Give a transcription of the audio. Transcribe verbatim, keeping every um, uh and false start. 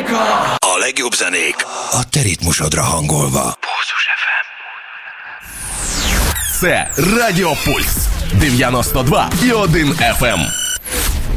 Muzsika! A legjobb zenék a te ritmusodra hangolva. Pulzus еф ем. Це Радіо Пульс дев'яносто два і один еф ем.